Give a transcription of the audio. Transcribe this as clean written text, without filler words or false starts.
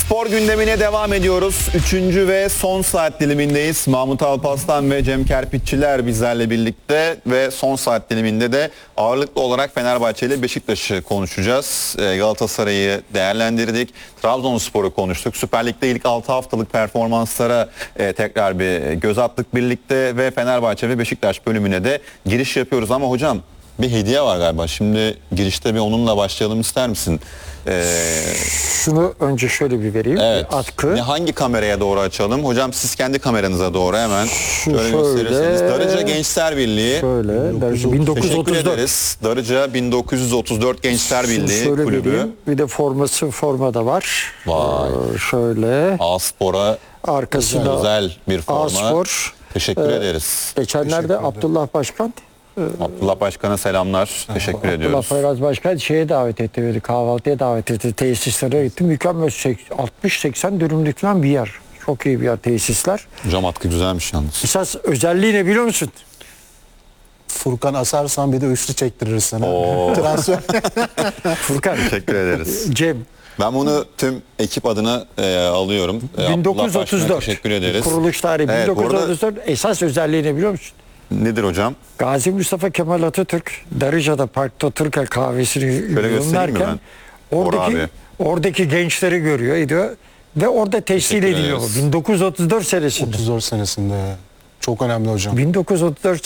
Spor gündemine devam ediyoruz. Üçüncü ve son saat dilimindeyiz. Mahmut Alparslan ve Cem Kerpiççiler bizlerle birlikte ve son saat diliminde de ağırlıklı olarak Fenerbahçe ile Beşiktaş'ı konuşacağız. Galatasaray'ı değerlendirdik. Trabzonspor'u konuştuk. Süper Lig'de ilk 6 haftalık performanslara tekrar bir göz attık birlikte ve Fenerbahçe ve Beşiktaş bölümüne de giriş yapıyoruz. Ama hocam bir hediye var galiba. Şimdi girişte bir onunla başlayalım ister misin? Şunu önce şöyle bir vereyim. Evet. Atkı. Hangi kameraya doğru açalım? Hocam siz kendi kameranıza doğru hemen şöyle gösterirseniz. Darıca Gençler Birliği. Şöyle. Darıca Teşekkür 1934. ederiz. Darıca 1934 Gençler Birliği Şöyle kulübü. vereyim. Bir de forma da var. Vay. Şöyle. A-Spor'a Arkasında özel bir forma. A-Spor. Teşekkür ederiz. Geçenlerde Abdullah Başkan, Abdullah Başkan'a selamlar. Teşekkür Abdullah ediyoruz. Feraz Başkan şeye davet etti, böyle kahvaltıya davet etti, tesislere gitti. Mükemmel 60-80 dönümlük falan bir yer. Çok iyi bir yer, tesisler. Hocam atkı güzelmiş yalnız. Esas özelliği ne biliyor musun? Furkan asarsan bir de üçlü çektirir sana. Oo. Transfer. Furkan, Teşekkür ederiz. Cem, Ben bunu tüm ekip adına alıyorum. Abdullah Başkan'a 1934. teşekkür ederiz. Kuruluş tarihi Evet, 1934. Esas özelliği ne biliyor musun? Nedir hocam? Gazi Mustafa Kemal Atatürk Darıca'da Park'ta Türkiye kahvesini göstereyim mi yudumlarken ben? Abi. oradaki gençleri görüyor, ediyor ve orada tescil Teşekkür ediliyor. ederiz. 1934 senesinde. 34 senesinde. Çok önemli hocam. 1934